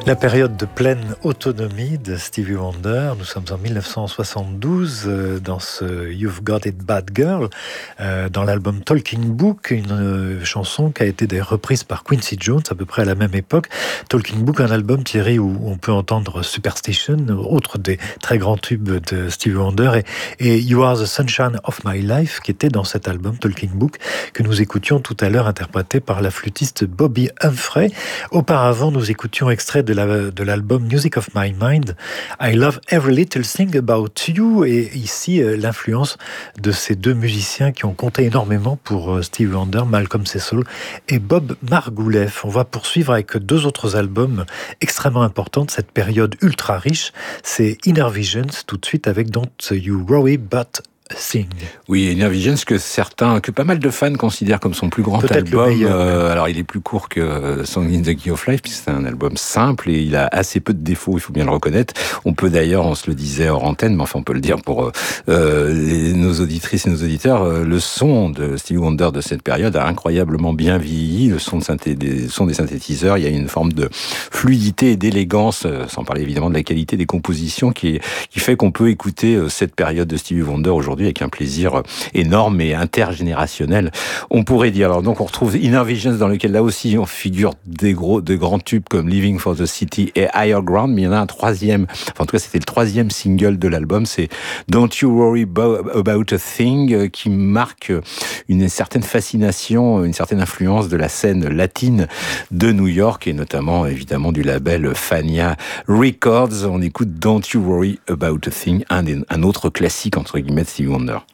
La période de pleine autonomie de Stevie Wonder, nous sommes en 1972 dans ce You've Got It Bad Girl, dans l'album Talking Book, une chanson qui a été reprise par Quincy Jones à peu près à la même époque. Talking Book, un album, Thierry, où on peut entendre Superstition, autre des très grands tubes de Stevie Wonder, et You Are the Sunshine of My Life, qui était dans cet album Talking Book, que nous écoutions tout à l'heure, interprété par la flûtiste Bobby Humphrey. Auparavant, nous écoutions extrait de l'album Music of My Mind, I Love Every Little Thing About You, et ici l'influence de ces deux musiciens qui ont compté énormément pour Stevie Wonder, Malcolm Cecil et Bob Margouleff. On va poursuivre avec deux autres albums extrêmement importants de cette période ultra riche, c'est Inner Visions, tout de suite avec Don't You Worry But Thing. Oui, Inner Visions que pas mal de fans considèrent comme son plus grand album. Alors il est plus court que Song in the Key of Life, puisque c'est un album simple et il a assez peu de défauts, il faut bien le reconnaître. On peut d'ailleurs, on se le disait hors antenne, mais enfin on peut le dire pour nos auditrices et nos auditeurs, le son de Stevie Wonder de cette période a incroyablement bien vieilli. Le son des synthétiseurs, il y a une forme de fluidité et d'élégance, sans parler évidemment de la qualité des compositions, qui fait qu'on peut écouter cette période de Stevie Wonder aujourd'hui avec un plaisir énorme et intergénérationnel, on pourrait dire. Alors donc on retrouve Inner Visions, dans lequel là aussi on figure de grands tubes comme Living for the City et Higher Ground, mais il y en a un troisième, enfin en tout cas c'était le troisième single de l'album, c'est Don't You Worry About a Thing, qui marque une certaine fascination, une certaine influence de la scène latine de New York et notamment évidemment du label Fania Records. On écoute Don't You Worry About a Thing, un autre classique entre guillemets de Stevie Wonder.